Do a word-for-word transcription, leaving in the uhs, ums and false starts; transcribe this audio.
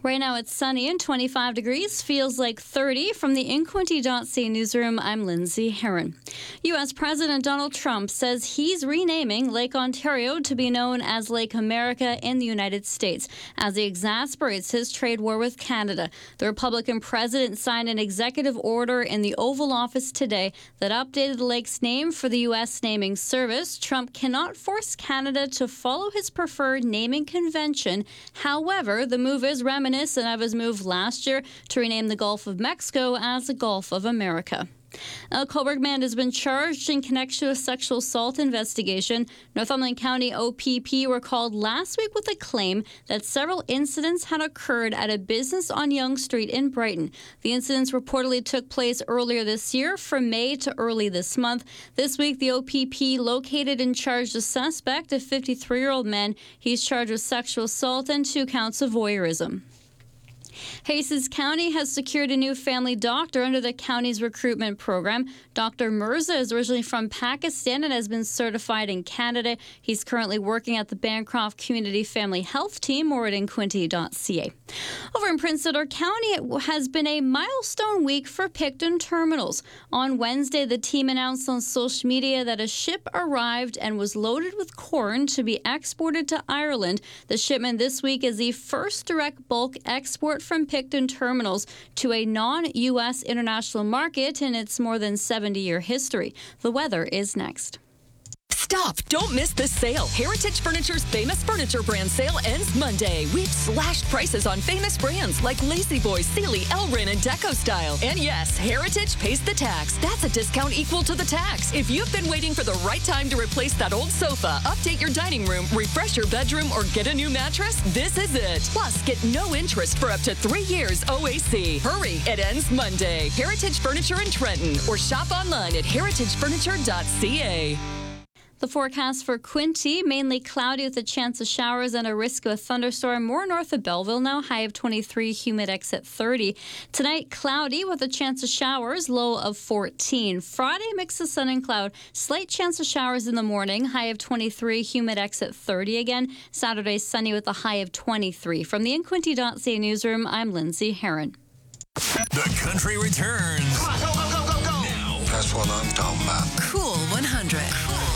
Right now it's sunny and twenty-five degrees, feels like thirty. From the Inquinty dot C A newsroom, I'm Lindsay Heron. U S. President Donald Trump says he's renaming Lake Ontario to be known as Lake America in the United States as he exasperates his trade war with Canada. The Republican president signed an executive order in the Oval Office today that updated the lake's name for the U S naming service. Trump cannot force Canada to follow his preferred naming convention. However, the move is reminiscent of his move last year to rename the Gulf of Mexico as the Gulf of America. A Cobourg man has been charged in connection with a sexual assault investigation. Northumberland County O P P were called last week with a claim that several incidents had occurred at a business on Yonge Street in Brighton. The incidents reportedly took place earlier this year from May to early this month. This week, the O P P located and charged a suspect, a fifty-three-year-old man. He's charged with sexual assault and two counts of voyeurism. Hastings County has secured a new family doctor under the county's recruitment program. Doctor Mirza is originally from Pakistan and has been certified in Canada. He's currently working at the Bancroft Community Family Health Team or at Inquinty dot C A. Over in Prince Edward County, it has been a milestone week for Picton Terminals. On Wednesday, the team announced on social media that a ship arrived and was loaded with corn to be exported to Ireland. The shipment this week is the first direct bulk export from Picton Terminals to a non-U S international market in its more than seventy-year history. The weather is next. Stop! Don't miss this sale. Heritage Furniture's famous furniture brand sale ends Monday. We've slashed prices on famous brands like Lazy Boy, Sealy, Elrin, and Deco Style. And yes, Heritage pays the tax. That's a discount equal to the tax. If you've been waiting for the right time to replace that old sofa, update your dining room, refresh your bedroom, or get a new mattress, this is it. Plus, get no interest for up to three years O A C. Hurry, it ends Monday. Heritage Furniture in Trenton, or shop online at heritage furniture dot C A. The forecast for Quinte, mainly cloudy with a chance of showers and a risk of a thunderstorm more north of Belleville now, high of twenty-three, humid at thirty. Tonight, cloudy with a chance of showers, low of fourteen. Friday, mix of sun and cloud, slight chance of showers in the morning, high of twenty-three, humid at thirty again. Saturday, sunny with a high of twenty-three. From the Inquinty dot C A newsroom, I'm Lindsay Heron. The country returns. Come on, go, go, go, go, go. Now. That's what I'm talking about. Cool one hundred.